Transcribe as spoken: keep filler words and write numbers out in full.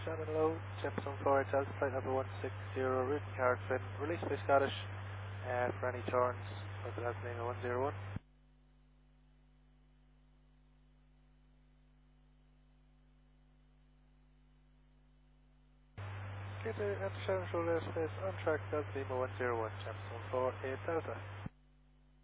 Shannon Low, Jefferson four, Delta flight level one six zero, route and card fin, release by Scottish uh, for any turns with the last name one zero one. Okay, the enter Shannon Shoulder airspace on track Delta Lima one zero one, Jefferson four, eight Delta.